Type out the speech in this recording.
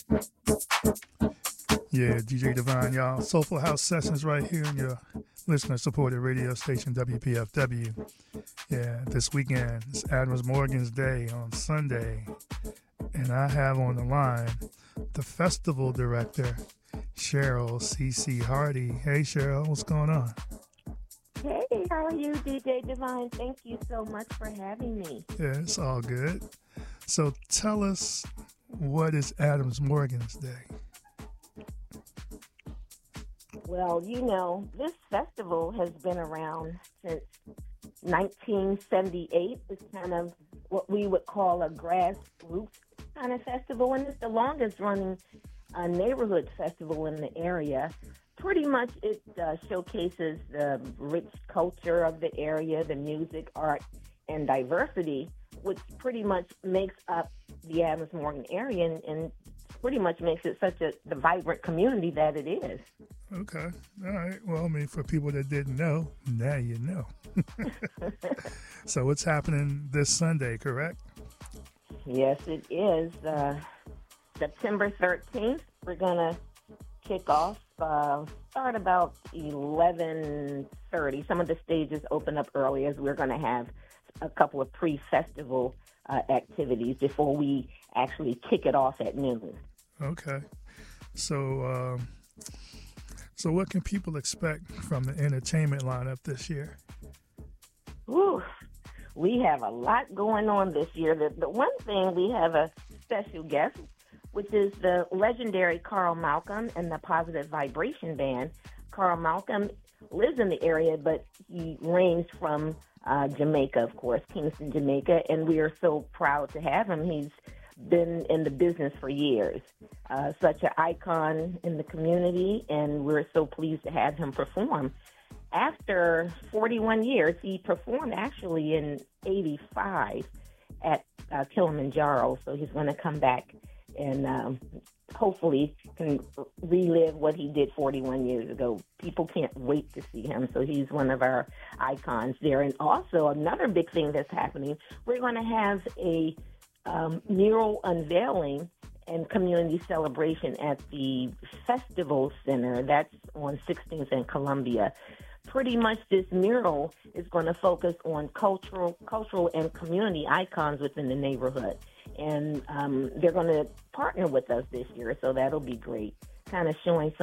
Yeah, DJ Divine, y'all. Soulful House Sessions right here on your listener-supported radio station, WPFW. Yeah, this weekend is Adams Morgan's Day on Sunday. And I have on the line the festival director, Cheryl C.C. Hardy. Hey, Cheryl, what's going on? Hey, how are you, DJ Divine? Thank you so much for having me. Yeah, it's all good. So tell us, what is Adams Morgan's Day? Well, this festival has been around since 1978. It's kind of what we would call a grassroots kind of festival, and it's the longest running neighborhood festival in the area. Pretty much it showcases the rich culture of the area, the music, art, and diversity, which pretty much makes up the Adams Morgan area and pretty much makes it the vibrant community that it is. Okay. All right. Well, I mean, for people that didn't know, now you know. So what's happening this Sunday, correct? Yes, it is. September 13th, we're going to kick off, start about 11:30. Some of the stages open up early as we're going to have a couple of pre-festival activities before we actually kick it off at noon. Okay. So what can people expect from the entertainment lineup this year? Ooh, we have a lot going on this year. The one thing, we have a special guest, which is the legendary Carl Malcolm and the Positive Vibration Band. Carl Malcolm lives in the area, but he reigns from Jamaica, of course, Kingston, Jamaica, and we are so proud to have him. He's been in the business for years, such an icon in the community, and we're so pleased to have him perform. After 41 years, he performed actually in 85 at Kilimanjaro, so he's going to come back and hopefully can relive what he did 41 years ago. People can't wait to see him, so he's one of our icons there. And also another big thing that's happening, we're going to have a mural unveiling and community celebration at the Festival Center. That's on 16th and Columbia. Pretty much this mural is going to focus on cultural and community icons within the neighborhood. And they're going to partner with us this year, so that'll be great, kind of showing